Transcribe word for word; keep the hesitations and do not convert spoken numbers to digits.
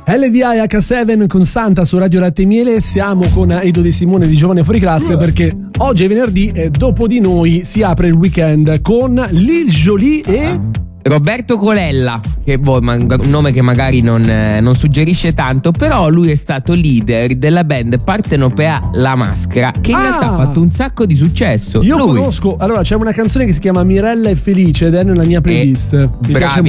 L D I acca sette con Santa su Radio Latte e Miele. Siamo con Edo De Simone di Giovane Fuori Classe perché oggi è venerdì e dopo di noi si apre il weekend con Lil Jolie e Roberto Colella, che boh, un nome che magari non, eh, non suggerisce tanto, però lui è stato leader della band partenopea La Maschera, che in Ah! realtà ha fatto un sacco di successo. io lui. conosco, allora c'è una canzone che si chiama Mirella è felice ed è nella mia playlist. Mi bravi, piace